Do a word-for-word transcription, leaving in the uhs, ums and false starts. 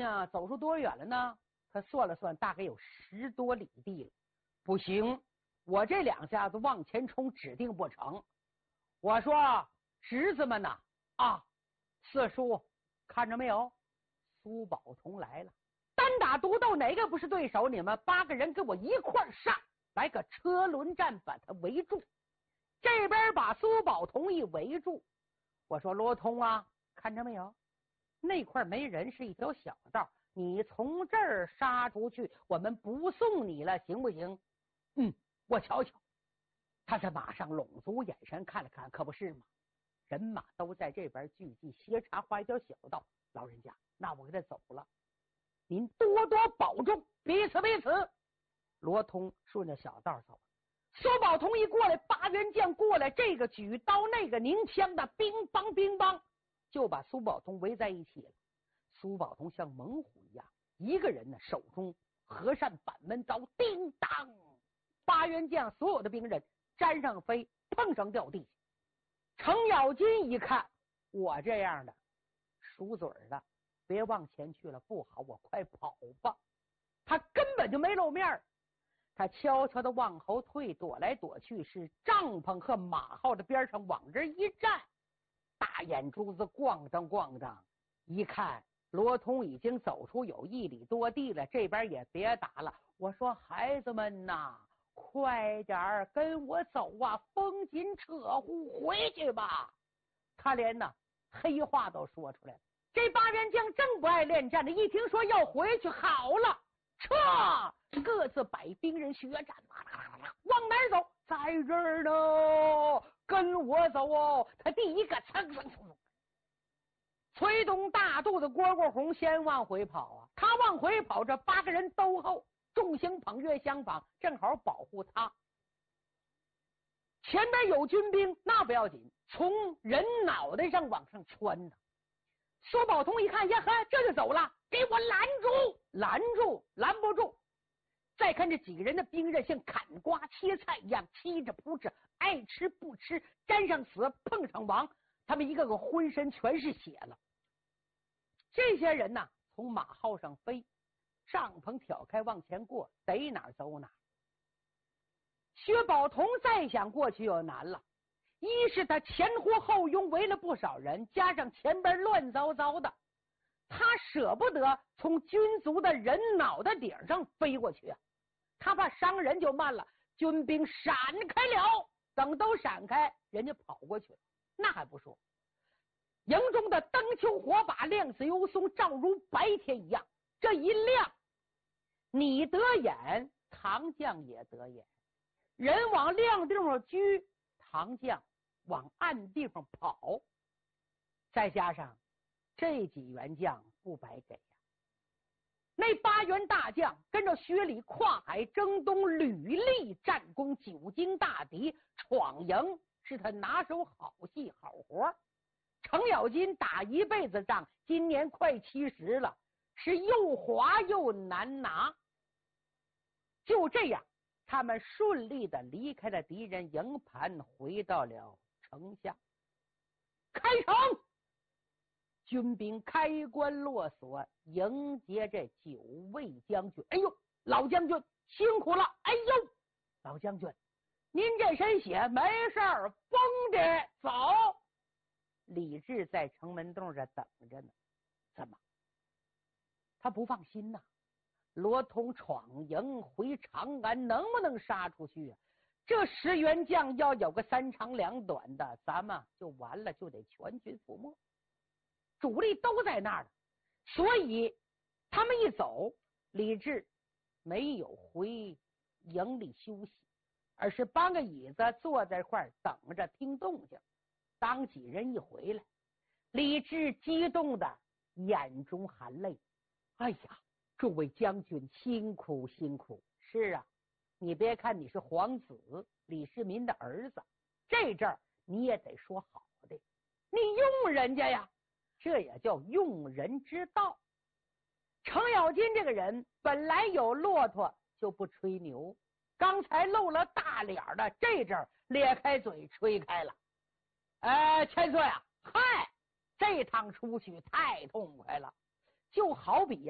呢，走出多远了呢？他算了算，大概有十多里地了。不行，我这两下子往前冲，指定不成。我说，侄子们呐，啊，四叔，看着没有？苏宝同来了，单打独斗，哪个不是对手？你们八个人跟我一块上，来个车轮战，把他围住。这边把苏宝同一围住，我说罗通啊，看着没有？那块没人，是一条小道，你从这儿杀出去，我们不送你了，行不行？嗯，我瞧瞧。他在马上拢足眼神看了看，可不是吗？人马都在这边聚集，斜插画一条小道。老人家，那我给他走了，您多多保重，彼此彼此。罗通顺着小道走，苏宝同一过来，八员将过来，这个举刀，那个拧枪的，乒乓乒乓，就把苏宝同围在一起了。苏宝同像猛虎一样，一个人呢手中和善板门刀，叮当，八员将所有的兵刃沾上飞，碰上掉地下。程咬金一看，我这样的熟嘴的，别往前去了，不好，我快跑吧。他根本就没露面，他悄悄的往后退，躲来躲去，是帐篷和马号的边上往这一站，大眼珠子咣当咣当，一看罗通已经走出有一里多地了，这边也别打了。我说孩子们呐，快点跟我走啊，风紧扯呼回去吧。他连呢黑话都说出来了。这八员将正不爱恋战的，一听说要回去，好了，撤！各自摆兵刃血战，往哪儿走？在这儿呢，跟我走哦。他第一个蹭蹭蹭，催动大肚子蝈蝈红先往回跑啊！他往回跑，这八个人兜后，众星捧月相仿，正好保护他。前边有军兵，那不要紧，从人脑袋上往上穿呢。苏宝同一看，呀呵，这就走了，给我拦住！拦住，拦不住。再看这几个人的兵刃像砍瓜切菜一样，七着扑着，爱吃不吃，沾上死，碰上亡，他们一个个浑身全是血了。这些人呢，从马号上飞，帐篷挑开往前过，逮哪儿走哪儿。薛宝同再想过去又难了，一是他前呼后拥围了不少人，加上前边乱糟糟的，他舍不得从军卒的人脑袋顶上飞过去啊，他怕伤人就慢了。军兵闪开了，等都闪开，人家跑过去了，那还不说，营中的灯球火把亮似油松，照如白天一样，这一亮，你得眼，唐将也得眼，人往亮地方居，唐将往暗地方跑。再加上这几员将不白给呀、啊，那八员大将跟着薛礼跨海征东，屡立战功，久经大敌，闯营是他拿手好戏好活。程咬金打一辈子仗，今年快七十了，是又滑又难拿。就这样，他们顺利的离开了敌人营盘，回到了城下。开城，军兵开关落锁，迎接这九位将军。哎呦，老将军辛苦了！哎呦，老将军，您这身血没事儿，疯的走。李治在城门洞这等着呢，怎么？他不放心呐、啊。罗通闯营回长安，能不能杀出去啊？这十员将要有个三长两短的，咱们就完了，就得全军覆没。主力都在那儿了，所以他们一走，李治没有回营里休息，而是搬个椅子坐在块儿等着听动静。当几人一回来，李治激动的眼中含泪。哎呀，诸位将军辛苦辛苦。是啊，你别看你是皇子李世民的儿子，这阵儿你也得说好的，你用人家呀，这也叫用人之道。程咬金这个人本来有骆驼就不吹牛，刚才露了大脸的，这阵儿咧开嘴吹开了。哎，千岁啊，嗨，这趟出去太痛快了，就好比